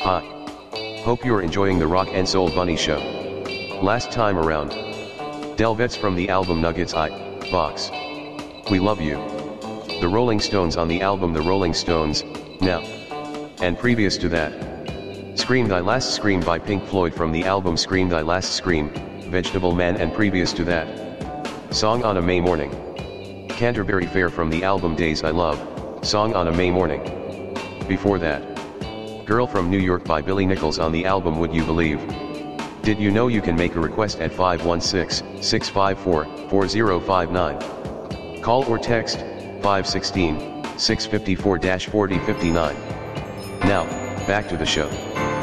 Hi. Hope you're enjoying the Rock and Soul Bunny show. Last time around. Delvets from the album Nuggets I, Box. We Love You. The Rolling Stones on the album The Rolling Stones, Now. And previous to that. Scream Thy Last Scream by Pink Floyd from the album Scream Thy Last Scream, Vegetable Man, and previous to that. Song on a May Morning. Canterbury Fair from the album Days I Love, Song on a May Morning. Before that. Girl from New York by Billy Nichols on the album Would You Believe. Did you know you can make a request at 516-654-4059? Call or text 516-654-4059. Now, back to the show.